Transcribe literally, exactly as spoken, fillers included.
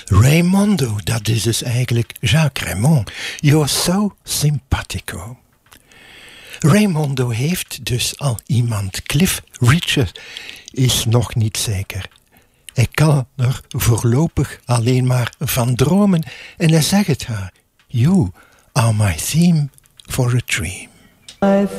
Raimondo, dat is dus eigenlijk Jacques Raymond. You're so simpatico. Raimondo heeft dus al iemand. Cliff Richard is nog niet zeker. Hij kan er voorlopig alleen maar van dromen. En hij zegt het haar. You are my theme for a dream.